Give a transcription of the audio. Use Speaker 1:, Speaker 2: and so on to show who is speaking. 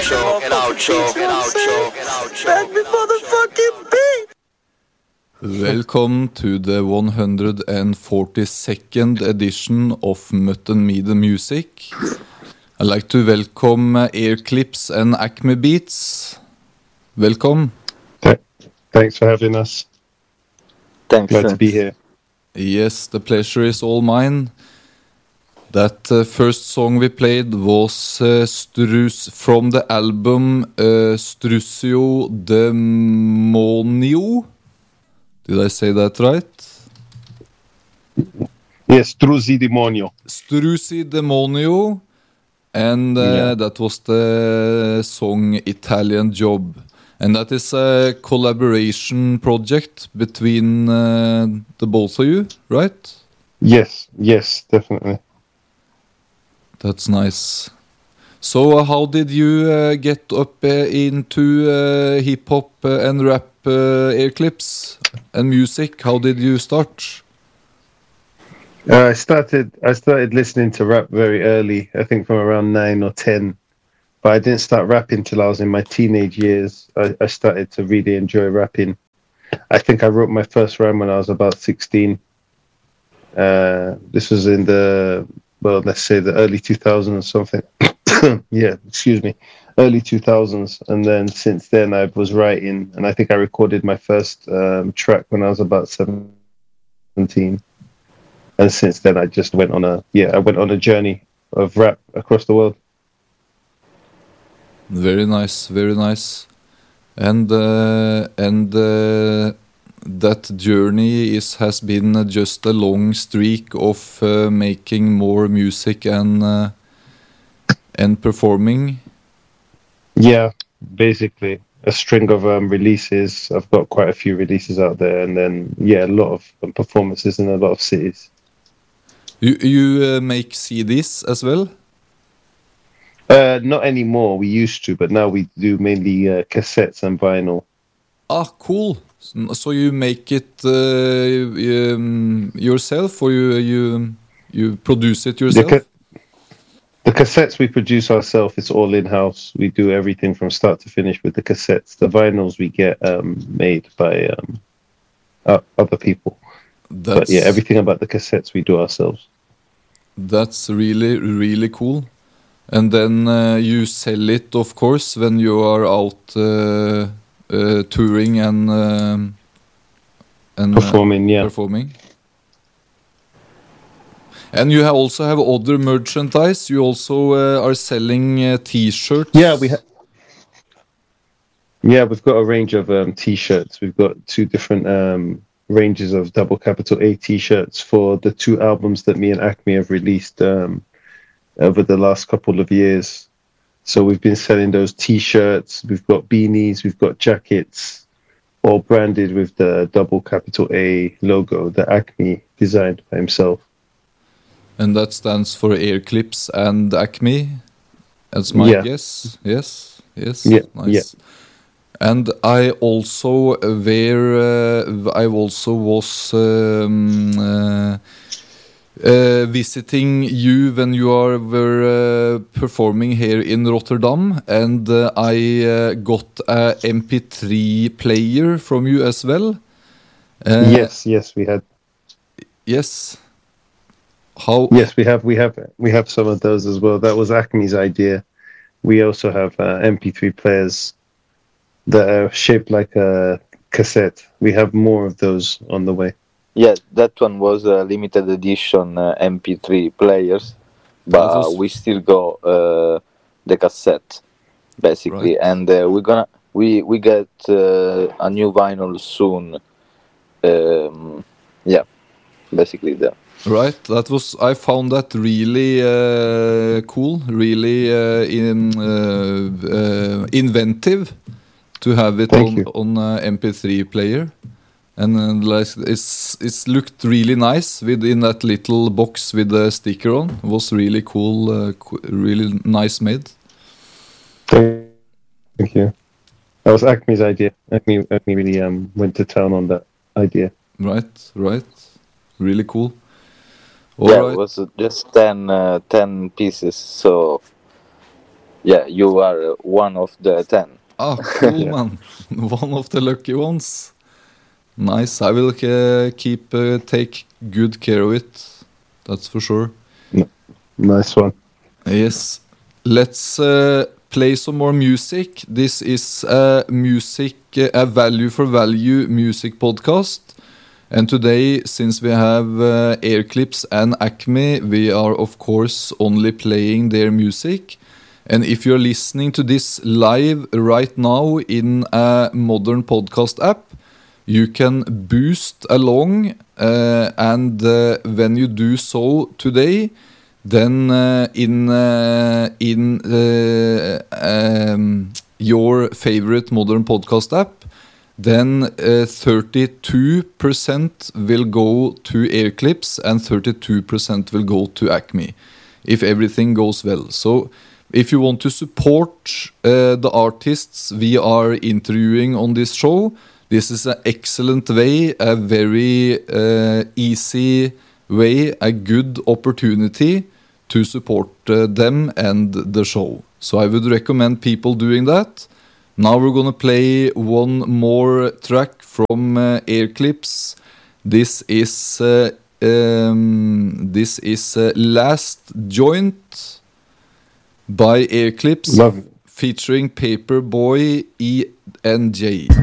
Speaker 1: Back before the fucking beat.
Speaker 2: Welcome to the 142nd edition of Mutton Me The Music. I'd like to welcome Air Clips and Acme Beats. Welcome.
Speaker 3: Thanks for having us.
Speaker 4: Thanks.
Speaker 3: Glad to be here.
Speaker 2: Yes, the pleasure is all mine. That first song we played was from the album Struzio Demonio. Did I say that right?
Speaker 3: Yes, Struzzi Demonio.
Speaker 2: Struzzi Demonio. And that was the song Italian Job. And that is a collaboration project between the both of you, right?
Speaker 3: Yes, definitely.
Speaker 2: That's nice. So how did you get up into hip-hop and rap Air Clips and music? How did you start?
Speaker 3: I started listening to rap very early, I think from around 9 or 10. But I didn't start rapping till I was in my teenage years. I started to really enjoy rapping. I think I wrote my first rhyme when I was about 16. This was in let's say the early 2000s or something. Early 2000s. And then since then I was writing, and I think I recorded my first track when I was about 17. And since then I just went on a journey of rap across the world.
Speaker 2: Very nice, very nice. And that journey has been just a long streak of making more music and performing. Yeah,
Speaker 3: basically a string of releases. I've got quite a few releases out there, and then a lot of performances in a lot of cities.
Speaker 2: You make CDs as well?
Speaker 3: Not anymore. We used to, but now we do mainly cassettes and vinyl.
Speaker 2: Ah, cool. So you make it yourself, or you produce it yourself?
Speaker 3: The cassettes we produce ourselves. It's all in-house. We do everything from start to finish with the cassettes. The vinyls we get made by other people. But everything about the cassettes we do ourselves.
Speaker 2: That's really, really cool. And then you sell it, of course, when you are out touring and
Speaker 3: performing.
Speaker 2: Performing. And you also have other merchandise. You also are selling T-shirts.
Speaker 3: We've got a range of T-shirts. We've got two different ranges of double capital A T-shirts for the two albums that me and Acme have released over the last couple of years. So we've been selling those T-shirts. We've got beanies. We've got jackets, all branded with the double capital A logo that Acme designed by himself.
Speaker 2: And that stands for Air Clips and Acme, that's my guess. Yes. Nice.
Speaker 3: Yeah.
Speaker 2: And I also was visiting you when you were performing here in Rotterdam, and I got a MP3 player from you as well.
Speaker 3: Yes, we had.
Speaker 2: Yes.
Speaker 3: Yes, we have some of those as well. That was Acme's idea. We also have MP3 players that are shaped like a cassette. We have more of those on the way.
Speaker 4: Yeah, that one was a limited edition MP3 players, but we still got the cassette basically, right. And we get a new vinyl soon. Basically that.
Speaker 2: Right, I found that really cool, really inventive to have it on MP3 player, and it's looked really nice within that little box with the sticker on. It was really cool, really nice made.
Speaker 3: Thank you. That was Acme's idea. Acme really went to town on that idea.
Speaker 2: Right, really cool.
Speaker 4: It was just 10 pieces, so Yeah, you are one of the 10.
Speaker 2: Ah, cool, man. One of the lucky ones. Nice. I will take good care of it. That's for sure.
Speaker 3: Nice one.
Speaker 2: Yes. Let's play some more music. This is a value for value music podcast. And today, since we have Airclips and Acme, we are of course only playing their music. And if you're listening to this live right now in a modern podcast app, you can boost along, and when you do so today, then in your favorite modern podcast app, then 32% will go to Airclips and 32% will go to Acme, if everything goes well. So if you want to support the artists we are interviewing on this show, this is an excellent way, a very easy way, a good opportunity to support them and the show. So I would recommend people doing that. Now we're gonna play one more track from Airclips. This is Last Joint by Airclips, featuring Paperboy ENJ.